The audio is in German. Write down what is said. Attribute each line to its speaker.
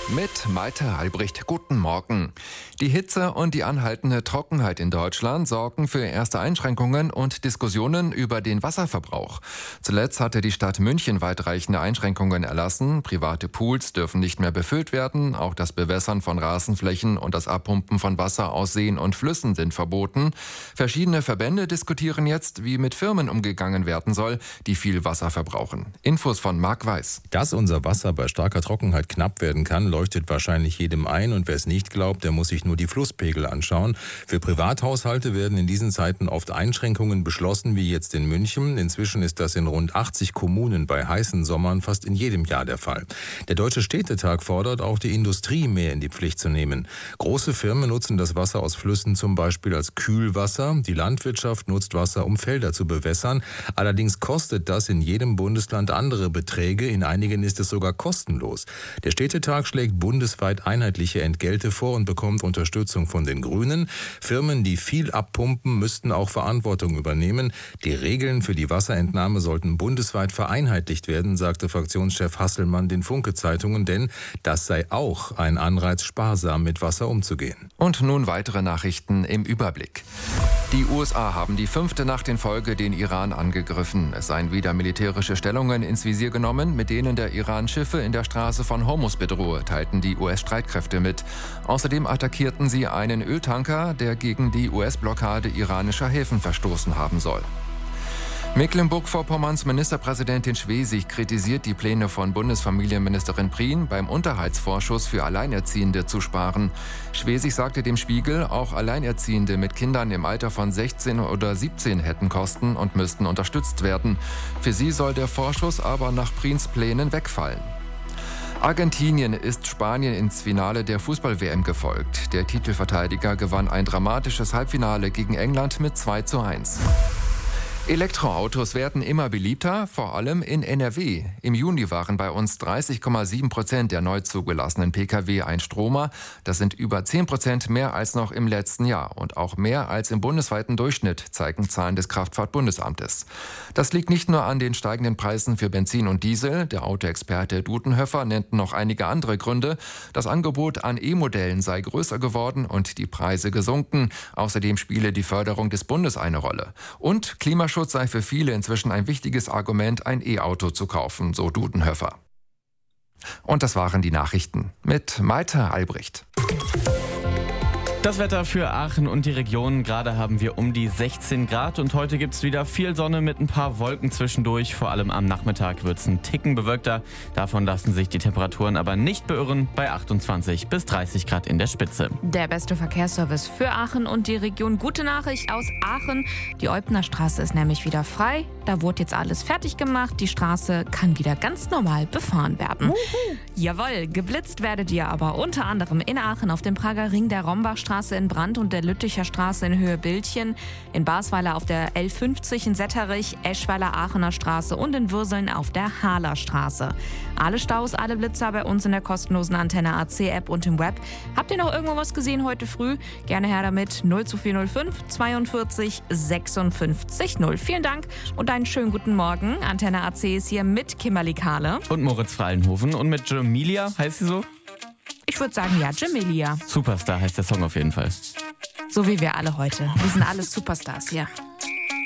Speaker 1: Mit Malte Albrecht. Guten Morgen. Die Hitze und die anhaltende Trockenheit in Deutschland sorgen für erste Einschränkungen und Diskussionen über den Wasserverbrauch. Zuletzt hatte die Stadt München weitreichende Einschränkungen erlassen. Private Pools dürfen nicht mehr befüllt werden. Auch das Bewässern von Rasenflächen und das Abpumpen von Wasser aus Seen und Flüssen sind verboten. Verschiedene Verbände diskutieren jetzt, wie mit Firmen umgegangen werden soll, die viel Wasser verbrauchen. Infos von Marc Weiß.
Speaker 2: Dass unser Wasser bei starker Trockenheit knapp werden kann, leuchtet wahrscheinlich jedem ein, und wer es nicht glaubt, der muss sich nur die Flusspegel anschauen. Für Privathaushalte werden in diesen Zeiten oft Einschränkungen beschlossen, wie jetzt in München. Inzwischen ist das in rund 80 Kommunen bei heißen Sommern fast in jedem Jahr der Fall. Der Deutsche Städtetag fordert auch die Industrie mehr in die Pflicht zu nehmen. Große Firmen nutzen das Wasser aus Flüssen zum Beispiel als Kühlwasser. Die Landwirtschaft nutzt Wasser, um Felder zu bewässern. Allerdings kostet das in jedem Bundesland andere Beträge. In einigen ist es sogar kostenlos. Der Städtetag schlägt bundesweit einheitliche Entgelte vor und bekommt Unterstützung von den Grünen. Firmen, die viel abpumpen, müssten auch Verantwortung übernehmen. Die Regeln für die Wasserentnahme sollten bundesweit vereinheitlicht werden, sagte Fraktionschef Hasselmann den Funke-Zeitungen, denn das sei auch ein Anreiz, sparsam mit Wasser umzugehen.
Speaker 1: Und nun weitere Nachrichten im Überblick. Die USA haben die 5. Nacht in Folge den Iran angegriffen. Es seien wieder militärische Stellungen ins Visier genommen, mit denen der Iran Schiffe in der Straße von Hormuz bedrohe, teilten die US-Streitkräfte mit. Außerdem attackierten sie einen Öltanker, der gegen die US-Blockade iranischer Häfen verstoßen haben soll. Mecklenburg-Vorpommerns Ministerpräsidentin Schwesig kritisiert die Pläne von Bundesfamilienministerin Prien, beim Unterhaltsvorschuss für Alleinerziehende zu sparen. Schwesig sagte dem Spiegel, auch Alleinerziehende mit Kindern im Alter von 16 oder 17 hätten Kosten und müssten unterstützt werden. Für sie soll der Vorschuss aber nach Priens Plänen wegfallen. Argentinien ist Spanien ins Finale der Fußball-WM gefolgt. Der Titelverteidiger gewann ein dramatisches Halbfinale gegen England mit 2:1. Elektroautos werden immer beliebter, vor allem in NRW. Im Juni waren bei uns 30,7% der neu zugelassenen Pkw Einstromer. Das sind über 10% mehr als noch im letzten Jahr und auch mehr als im bundesweiten Durchschnitt, zeigen Zahlen des Kraftfahrtbundesamtes. Das liegt nicht nur an den steigenden Preisen für Benzin und Diesel. Der Autoexperte Dudenhöfer nennt noch einige andere Gründe. Das Angebot an E-Modellen sei größer geworden und die Preise gesunken. Außerdem spiele die Förderung des Bundes eine Rolle. Und Klimaschutz sei für viele inzwischen ein wichtiges Argument, ein E-Auto zu kaufen, so Dudenhöfer. Und das waren die Nachrichten mit Malte Albrecht.
Speaker 3: Das Wetter für Aachen und die Region. Gerade haben wir um die 16 Grad und heute gibt es wieder viel Sonne mit ein paar Wolken zwischendurch. Vor allem am Nachmittag wird es ein Ticken bewölkter. Davon lassen sich die Temperaturen aber nicht beirren, bei 28 bis 30 Grad in der Spitze.
Speaker 4: Der beste Verkehrsservice für Aachen und die Region. Gute Nachricht aus Aachen. Die Eubner Straße ist nämlich wieder frei. Da wurde jetzt alles fertig gemacht. Die Straße kann wieder ganz normal befahren werden. Jawohl, geblitzt werdet ihr aber unter anderem in Aachen auf dem Prager Ring, der Rombachstraße in Brand und der Lütticher Straße in Höhe Bildchen, in Basweiler auf der L50 in Setterich, Eschweiler Aachener Straße und in Würseln auf der Haaler Straße. Alle Staus, alle Blitzer bei uns in der kostenlosen Antenne AC App und im Web. Habt ihr noch irgendwo was gesehen heute früh? Gerne her damit 02405 42 56 0. Vielen Dank und einen schönen guten Morgen. Antenne AC ist hier mit Kimberly Kahle
Speaker 3: und Moritz Frallenhofen und mit Jamilia, heißt sie so?
Speaker 4: Ich würde sagen, ja, Jamilia.
Speaker 3: Superstar heißt der Song auf jeden Fall.
Speaker 4: So wie wir alle heute. Wir sind alles Superstars hier.